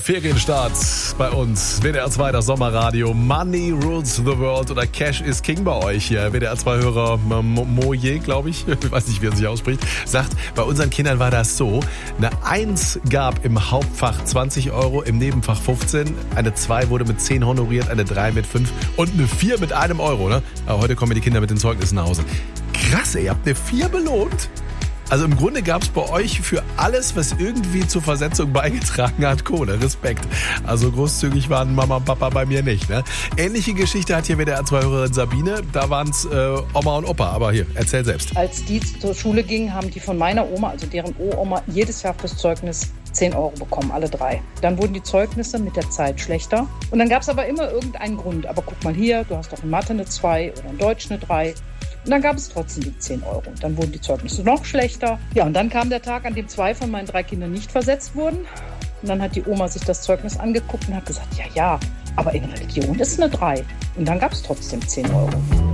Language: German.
Ferienstart bei uns. WDR 2, das Sommerradio. Money rules the world oder Cash is King bei euch hier. WDR 2-Hörer Moje, glaube ich weiß nicht, wie er sich ausspricht, sagt, bei unseren Kindern war das so, eine 1 gab im Hauptfach 20 Euro, im Nebenfach 15, eine 2 wurde mit 10 honoriert, eine 3 mit 5 und eine 4 mit 1 Euro. Ne? Aber heute kommen die Kinder mit den Zeugnissen nach Hause. Krass, ihr habt eine 4 belohnt? Also im Grunde gab es bei euch für alles, was irgendwie zur Versetzung beigetragen hat, Kohle. Respekt. Also großzügig waren Mama und Papa bei mir nicht. Ne? Ähnliche Geschichte hat hier WDR 2-Hörerin Sabine. Da waren es Oma und Opa. Aber hier, erzähl selbst. Als die zur Schule gingen, haben die von meiner Oma, also deren Uroma, jedes Jahr fürs Zeugnis 10 Euro bekommen, alle 3. Dann wurden die Zeugnisse mit der Zeit schlechter. Und dann gab es aber immer irgendeinen Grund. Aber guck mal hier, du hast doch in Mathe eine 2 oder in Deutsch eine 3. Und dann gab es trotzdem die 10 Euro. Dann wurden die Zeugnisse noch schlechter. Ja, und dann kam der Tag, an dem 2 von meinen 3 Kindern nicht versetzt wurden. Und dann hat die Oma sich das Zeugnis angeguckt und hat gesagt, ja, aber in Religion ist eine 3. Und dann gab es trotzdem 10 Euro.